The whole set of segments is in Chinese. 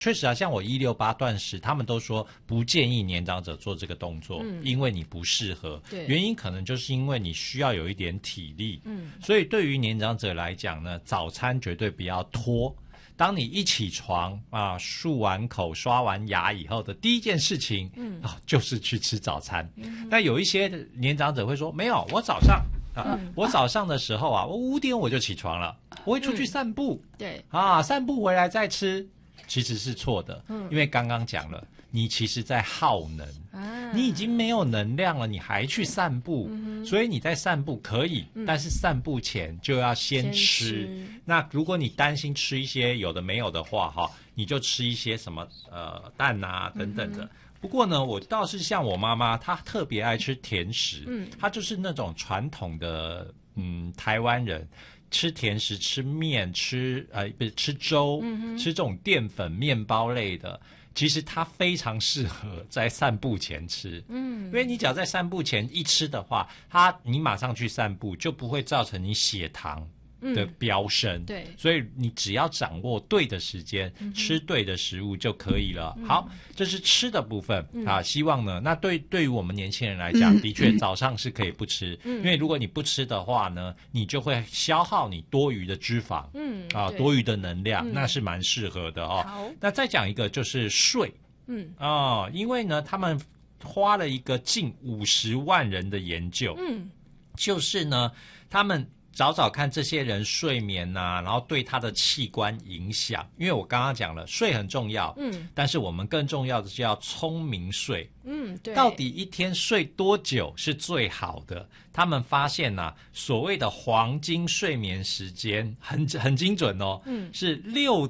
确实啊，像我168断食，他们都说不建议年长者做这个动作，因为你不适合。 对， 原因可能就是因为你需要有一点体力。所以对于年长者来讲呢，早餐绝对不要拖。当你一起床啊，漱完口、刷完牙以后的第一件事情，就是去吃早餐。那有一些年长者会说，没有，我早上我早上的时候啊，我5点我就起床了，我会出去散步。 对啊，散步回来再吃。其实是错的，因为刚刚讲了，你其实在耗能，你已经没有能量了，你还去散步，所以你在散步可以，但是散步前就要先吃。那如果你担心吃一些有的没有的话，你就吃一些什么蛋啊等等的。不过呢，我倒是像我妈妈，她特别爱吃甜食，她就是那种传统的台湾人。吃甜食、吃面、吃粥，吃这种淀粉、面包类的，其实它非常适合在散步前吃。因为你只要在散步前一吃的话，你马上去散步，就不会造成你血糖的飙升。 对， 所以你只要掌握对的时间，吃对的食物就可以了。好，这是吃的部分啊。希望呢，那对于我们年轻人来讲，的确早上是可以不吃，因为如果你不吃的话呢，你就会消耗你多余的脂肪，多余的能量，那是蛮适合的哦。 好， 那再讲一个就是睡，因为呢，他们花了一个近50万人的研究，就是呢，他们找找看这些人睡眠然后对他的器官影响。因为我刚刚讲了，睡很重要，但是我们更重要的是要聪明睡。 对， 到底一天睡多久是最好的？他们发现所谓的黄金睡眠时间很精准哦，是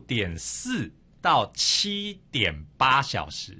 6.4到7.8小时。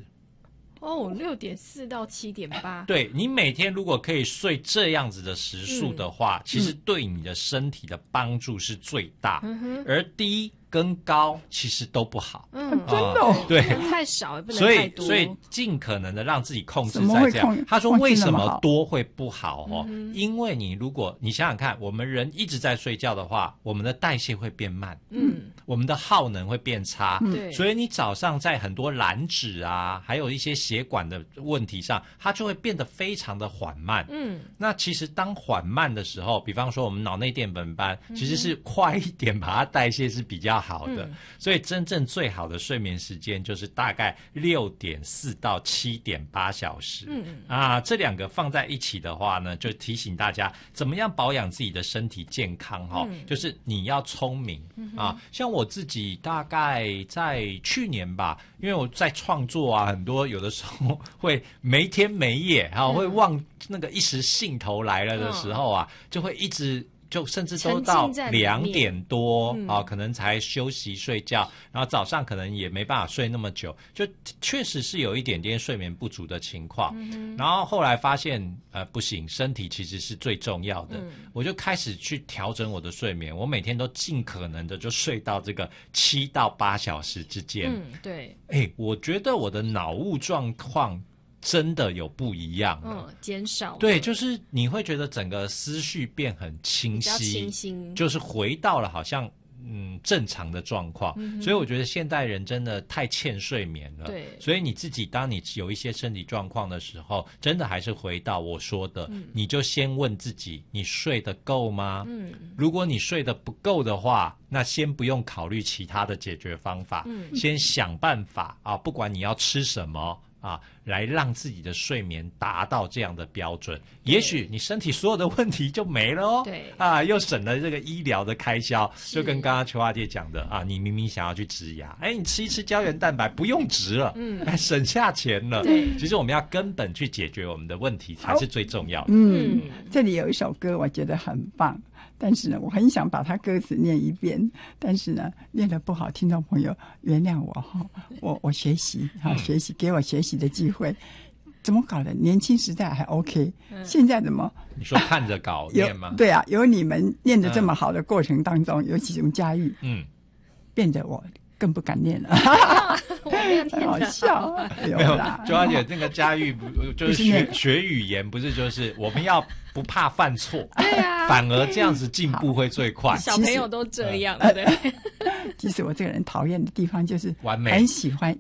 6.4到7.8。 对，你每天如果可以睡这样子的时数的话，其实对你的身体的帮助是最大，而低跟高其实都不好。 真的哦， 对， 太少也不能太多， 所以尽可能的让自己控制在这样。他说为什么多会不好因为如果你想想看，我们人一直在睡觉的话，我们的代谢会变慢，我们的耗能会变差，所以你早上在很多燃脂还有一些血管的问题上，它就会变得非常的缓慢。那其实当缓慢的时候，比方说我们脑内淀粉斑，其实是快一点把它代谢是比较好的。所以真正最好的睡眠时间就是大概6.4到7.8小时。这两个放在一起的话呢，就提醒大家怎么样保养自己的身体健康就是你要聪明像我自己大概在去年吧，因为我在创作很多有的时候会没天没夜会忘那个一时兴头来了的时候就会一直就甚至都到2点多可能才休息睡觉，然后早上可能也没办法睡那么久，就确实是有一点点睡眠不足的情况。然后后来发现不行，身体其实是最重要的，我就开始去调整我的睡眠，我每天都尽可能的就睡到这个7到8小时之间。 对， 我觉得我的脑雾状况真的有不一样减少。 对，就是你会觉得整个思绪变很清晰， 比较清新， 就是回到了好像正常的状况。所以我觉得现代人真的太欠睡眠了。 对， 所以你自己当你有一些身体状况的时候，真的还是回到我说的，你就先问自己，你睡得够吗？如果你睡得不够的话，那先不用考虑其他的解决方法，先想办法不管你要吃什么来让自己的睡眠达到这样的标准，也许你身体所有的问题就没了哦。 对又省了这个医疗的开销，就跟刚刚邱华姐讲的你明明想要去植牙，你吃一吃胶原蛋白不用植了，省下钱了。 对， 其实我们要根本去解决我们的问题才是最重要的。 这里有一首歌我觉得很棒，但是呢我很想把它歌词念一遍，但是呢念得不好，听众朋友原谅我我学习学习，给我学习的机会。怎么搞的？年轻时代还 OK，现在怎么？ 你说看着稿念吗？ 对啊，有你们念得这么好的过程当中，有几种驾驭，变得我更不敢念了。 很好笑。 没有啦，周小姐那个佳玉就是学语言，不是就是我们要不怕犯错， 对啊， 反而这样子进步会最快。 小朋友都这样，对不对？ 其实我这个人讨厌的地方就是完美， 很喜欢